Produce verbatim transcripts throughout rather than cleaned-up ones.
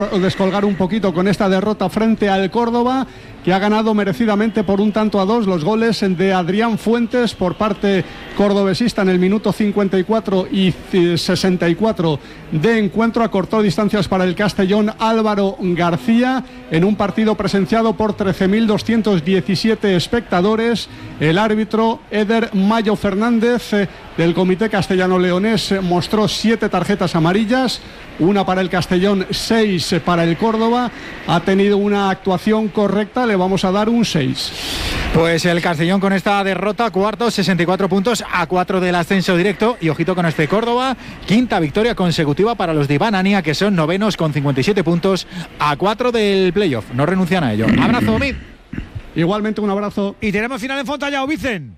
descolgar un poquito con esta derrota frente al Córdoba, que ha ganado merecidamente por un tanto a dos. Los goles de Adrián Fuentes por parte cordobesista en el minuto cincuenta y cuatro y sesenta y cuatro de encuentro. Acortó distancias para el Castellón Álvaro García en un partido presenciado por trece mil doscientos diecisiete espectadores. El árbitro Eder Mayo Fernández eh, del Comité Castellano-Leonés eh, mostró siete tarjetas amarillas, una para el Castellón, seis para el Córdoba. Ha tenido una actuación correcta, le vamos a dar un seis. Pues el Castellón con esta derrota, cuarto, sesenta y cuatro puntos a cuatro del ascenso directo. Y ojito con este Córdoba, quinta victoria consecutiva para los de Iván Ania, que son novenos con cincuenta y siete puntos a cuatro del playoff. No renuncian a ello. Abrazo, Mid. Igualmente un abrazo. Y tenemos final en Fontallao, Vicen.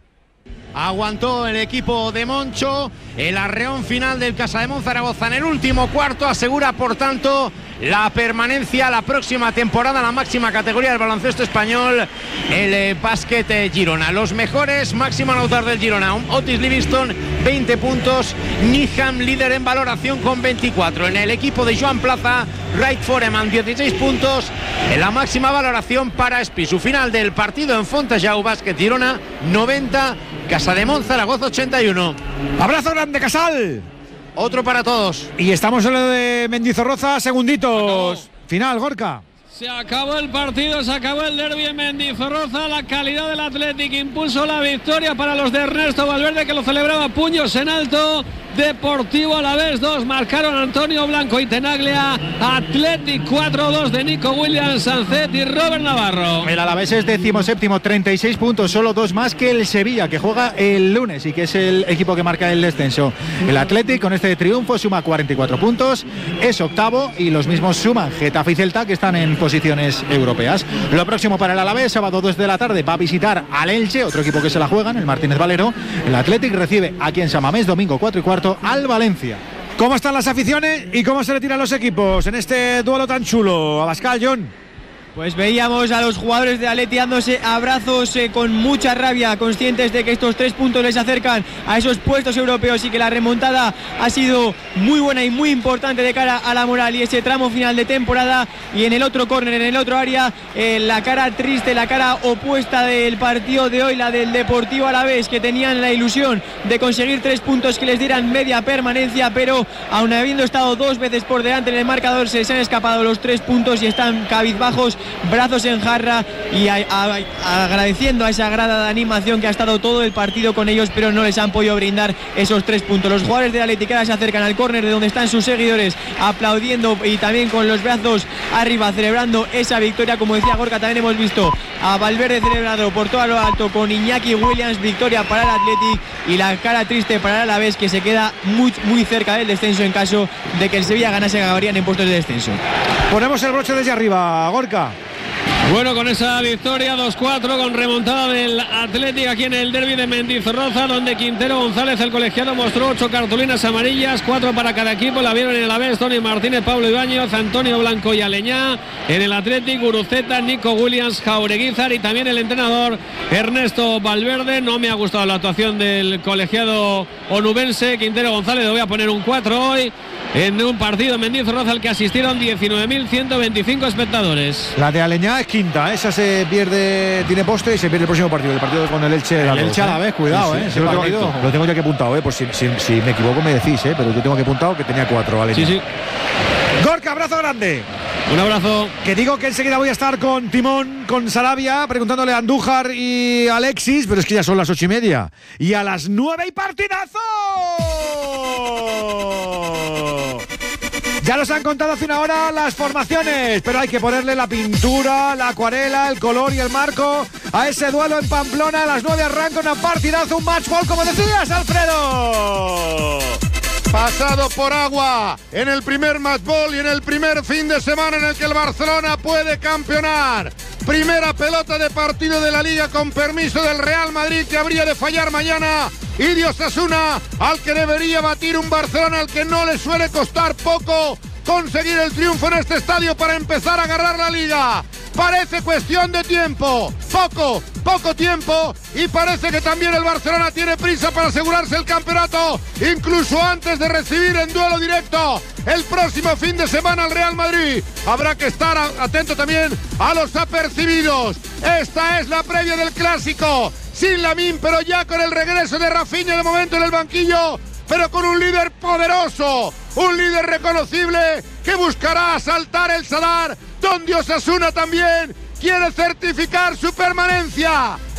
Aguantó el equipo de Moncho, el arreón final del Casademón Zaragoza en el último cuarto asegura por tanto la permanencia la próxima temporada en la máxima categoría del baloncesto español, el eh, básquet eh, Girona. Los mejores, máximo anotador del Girona, Otis Livingston, veinte puntos, Niham líder en valoración con veinticuatro. En el equipo de Joan Plaza, Wright Foreman, dieciséis puntos, en la máxima valoración para Espi. Su final del partido en Fontallao, básquet Girona, noventa, Casademón Zaragoza ochenta y uno. Abrazo grande, Casal. Otro para todos. Y estamos en lo de Mendizorroza, segunditos. Final, Gorka. Se acabó el partido, se acabó el derbi en Mendizorroza. La calidad del Athletic impuso la victoria para los de Ernesto Valverde, que lo celebraba puños en alto. Deportivo Alavés dos, marcaron Antonio Blanco y Tenaglia. Athletic cuatro dos de Nico Williams, Sancet y Robert Navarro. El Alavés es decimoséptimo, treinta y seis puntos, solo dos más que el Sevilla, que juega el lunes y que es el equipo que marca el descenso. El Athletic con este triunfo suma cuarenta y cuatro puntos, es octavo, y los mismos suman Getafe y Celta, que están en posiciones europeas. Lo próximo para el Alavés, sábado dos de la tarde, va a visitar al Elche, otro equipo que se la juegan, el Martínez Valero. El Athletic recibe aquí en San Mamés, domingo cuatro y cuarto, al Valencia. ¿Cómo están las aficiones y cómo se le tiran los equipos en este duelo tan chulo? Abascal, John. Pues veíamos a los jugadores de Atleti dándose abrazos eh, con mucha rabia, conscientes de que estos tres puntos les acercan a esos puestos europeos y que la remontada ha sido muy buena y muy importante de cara a la moral y ese tramo final de temporada. Y en el otro córner, en el otro área, eh, la cara triste, la cara opuesta del partido de hoy, la del Deportivo Alavés, que tenían la ilusión de conseguir tres puntos que les dieran media permanencia, pero aun habiendo estado dos veces por delante en el marcador, se les han escapado los tres puntos y están cabizbajos, brazos en jarra y a, a, agradeciendo a esa grada de animación que ha estado todo el partido con ellos, pero no les han podido brindar esos tres puntos. Los jugadores de la Atleticada se acercan al córner de donde están sus seguidores, aplaudiendo y también con los brazos arriba, celebrando esa victoria. Como decía Gorka, también hemos visto a Valverde celebrado por todo lo alto con Iñaki Williams, victoria para el Athletic, y la cara triste para el Alavés, que se queda muy, muy cerca del descenso en caso de que el Sevilla ganase, acabarían en puestos de descenso. Ponemos el broche desde arriba, Gorka. Bueno, con esa victoria dos cuatro, con remontada del Athletic aquí en el derbi de Mendizorroza, donde Quintero González, el colegiado, mostró ocho cartulinas amarillas, cuatro para cada equipo. La vieron en el Alavés Tony Martínez, Pablo Ibáñez, Antonio Blanco y Aleñá. En el Athletic, Guruceta, Nico Williams, Jaureguizar y también el entrenador Ernesto Valverde. No me ha gustado la actuación del colegiado onubense Quintero González, le voy a poner un cuatro hoy en un partido en Mendizorroza al que asistieron diecinueve mil ciento veinticinco espectadores. La de Aleñá es quinta, esa se pierde, tiene poste y se pierde el próximo partido, el partido con el Elche. El Elche a la vez, cuidado, sí, sí, eh, ese lo, partido. tengo, lo tengo ya que apuntado, eh, por si, si, si me equivoco me decís, eh, pero yo tengo que apuntado que tenía cuatro, Aleñá. Sí, sí. Gorka, abrazo grande. Un abrazo. Que digo que enseguida voy a estar con Timón, con Sarabia, preguntándole a Andújar y Alexis, pero es que ya son las ocho y media. Y a las nueve y partidazo. Ya nos han contado hace una hora las formaciones, pero hay que ponerle la pintura, la acuarela, el color y el marco a ese duelo en Pamplona. A las nueve arranca una partidazo, un match ball, como decías, Alfredo. Pasado por agua en el primer match ball y en el primer fin de semana en el que el Barcelona puede campeonar. Primera pelota de partido de la Liga con permiso del Real Madrid, que habría de fallar mañana, y de Osasuna, al que debería batir un Barcelona al que no le suele costar poco conseguir el triunfo en este estadio para empezar a agarrar la Liga. Parece cuestión de tiempo, poco, poco tiempo, y parece que también el Barcelona tiene prisa para asegurarse el campeonato, incluso antes de recibir en duelo directo el próximo fin de semana al Real Madrid. Habrá que estar atento también a los apercibidos. Esta es la previa del clásico, sin Lamine, pero ya con el regreso de Rafinha de momento en el banquillo, pero con un líder poderoso, un líder reconocible que buscará asaltar el Sadar, donde Osasuna también quiere certificar su permanencia.